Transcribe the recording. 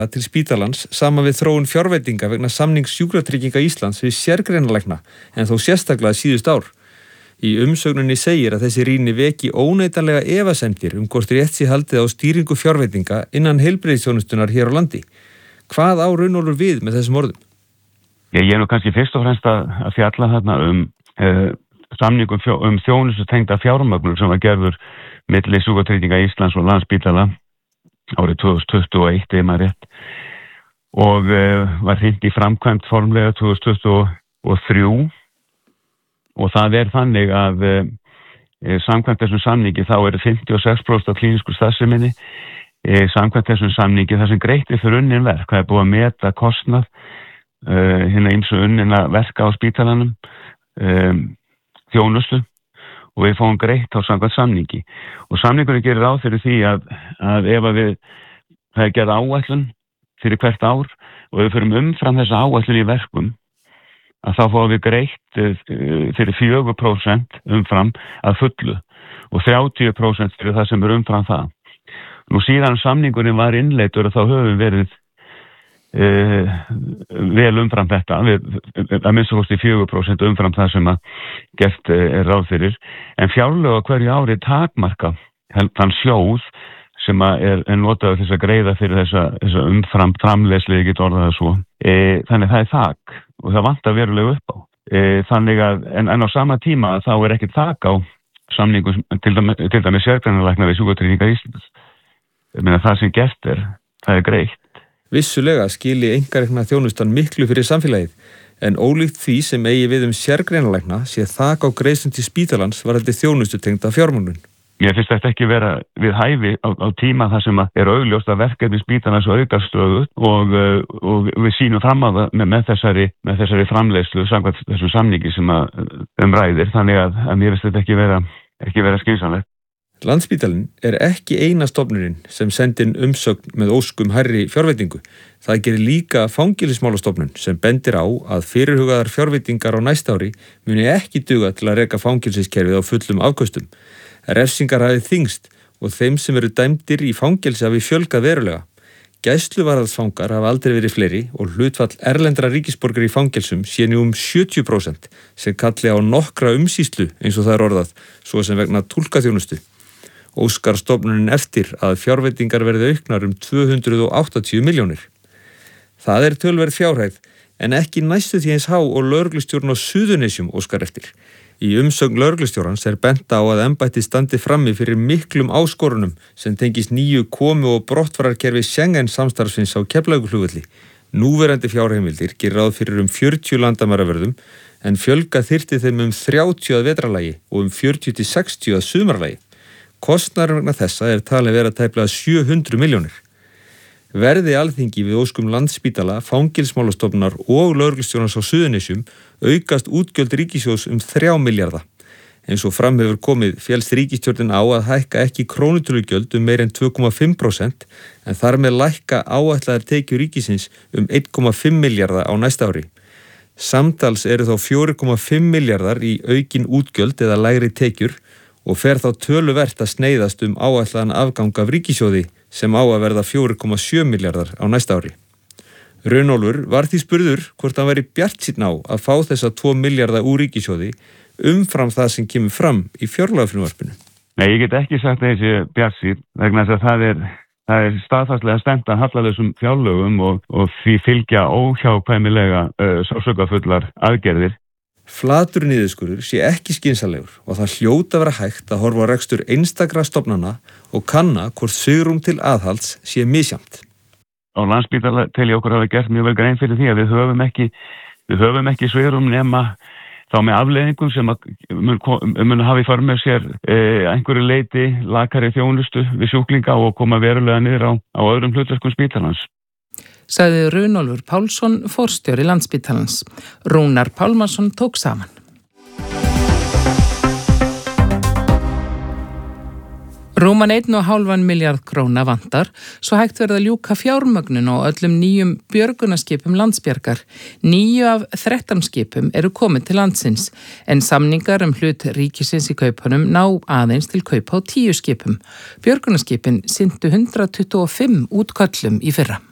til spítalans saman við þróun fjárveitinga vegna samnings Sjúkratrygginga Íslands við sérgreinalækna en þó sérstaklega síðust ár. Í umsögninni segir að þessi rýni veki óneitanlega efasemdir hvort rétt sé haldið á stýringu fjárveitinga innan heilbrigðisþjónustunnar hér á landi. Hvað á Runólfur við með þessum orðum? Ég nú kannski fyrst og fremst að fjalla þarna samningum þjónustu tengda fjármögnun sem var gerður milli Sjúkratrygginga Íslands og Landspítala árið 2021, ef maður rétt, og var hrint í framkvæmd formlega 2023 og það þannig að samkvæmt þessum samningi þá 56% af klínísku starfseminni samkvæmt þessum samningi þar sem greitt fyrir unnin verk. Það búið að meta kostnað hérna ýmsu unnina verka á spítalanum, þjónustu og við fáum greitt á samkvæmt samningi. Og samningurinn gerir ráð fyrir því að ef það gerð áætlun fyrir hvert ár og við förum umfram þessa áætlun í verkum að þá fáum við greitt fyrir 4% umfram að fullu og 30% fyrir það sem umfram það. Nú síðan samningurinn var innleiddur og þá höfum verið vel umfram þetta, að minnst kosti 4% umfram það sem að gert ráð fyrir, en fjárlög á hverju ári takmarka þann sjóð sem að notaður þess að greiða fyrir þessa umfram framleiðslu, ég get orðað það svo. Þannig það þak og það vantar verulega upp á. Þannig að, en á sama tíma þá ekkert þak á samningum til dæmis sérgreinalækna við Sjúkratrygginga Íslands. Ég meina það sem gert það greitt. Vissulega skili einkarekna þjónustan miklu fyrir samfélagið, en ólíkt því sem eigi við sérgreinalækna sé þak á greiðslum til spítalans varðandi þjónustu tengda fjármögnun. Mér finnst þetta ekki vera við hæfi á tíma þar sem augljóst að verkefni spítalans aukast stöðugt og við sýnum fram á það með þessari framleiðslu samkvæmt þessum samningi sem ræðir, þannig að mér finnst þetta ekki vera skynsamlegt. Landspítalinn ekki eina stofnunin sem sendin umsögn með óskum hærri fjárveitingu. Það gerir líka Fangelsismálastofnun sem bendir á að fyrirhugaðar fjárveitingar á næsta ári muni ekki duga til að reka fangelsiskerfið á fullum afköstum. Refsingar hafi þyngst og þeim sem eru dæmdir í fangelsi hafi fjölgað verulega. Gæsluvarðhaldsfangar hafa aldrei verið fleiri og hlutfall erlendra ríkisborgara í fangelsum sé nú 70% sem kalli á nokkra umsýslu eins og það orðað, svo sem vegna túlkaþjónustu. Óskar stofnunin eftir að fjárveitingar verði auknar 280 milljónir. Það tölverð fjárhæð en ekki næstu því eins há og lögreglustjórinn á Suðurnesjum óskar eftir. Í umsögn lögreglustjórans bent á að embættið standi frammi fyrir miklum áskorunum sem tengist nýju komu- og brottfararkerfi Schengen samstarfsins á Keflavíkurflugvelli. Núverandi fjárheimildir gerir ráð fyrir 40 landamæravörðum en fjölga þyrfti þeim 30 að vetrarlagi og 40 til 60 að sumarlagi. Kostnaður vegna þessa talið vera tæplega 700 milljónir. Verði Alþingi við óskum Landspítala, Fangelsismálastofnunar og lögreglustjórans á Suðurnesjum aukast útgjöld ríkissjóðs 3 milljarða. Eins og fram hefur komið féllst ríkisstjórnin á að hækka ekki krónutölugjöld meir en 2,5% en þar með lækka áætlaðar tekjur ríkisins 1,5 milljarða á næsta ári. Samtals þá 4,5 milljarðar í aukin útgjöld eða lægri tekjur og fer þá töluvert að sneiðast áætlaðan afgang af ríkissjóði sem á að verða 4,7 milljarðar á næsta ári. Runólfur var því spurður hvort hann væri bjartsýnn á að fá þessa 2 milljarða úr ríkissjóði umfram það sem kemur fram í fjárlagafrumvarpinu. Nei, ég get ekki sagt þessi bjartsýnn vegna þess að það staðfastlega stefnt að hallalausum fjárlögum og því fylgja óhjákvæmilega sársaukafullar aðgerðir. Flatur niðurskurður sé ekki skynsamlegur og það hljóta vera hægt að horfa á rekstur einstakra stofnana og kanna hvort svigrúm til aðhalds sé misjafnt. Á Landspítala tel ég okkur hafa gert mjög vel grein fyrir því að við höfum ekki svigrúm nema þá með afleiðingum sem mun hafa í för með sér einhverju leyti lakari þjónustu við sjúklinga og koma verulega niður á öðrum hlutverkum spítalans. Sagði Runólfur Pálsson, forstjóri Landspítalans. Rúnar Pálmarsson tók saman. Rúman 1,5 milljarð króna vantar, svo hægt verða að ljúka fjármögnun á öllum nýjum björgunarskipum Landsbjargar. 9 af 13 skipum eru komin til landsins, en samningar hlut ríkisins í kaupunum ná aðeins til kaupa á 10 skipum. Björgunarskipin sinntu 125 útköllum í fyrra.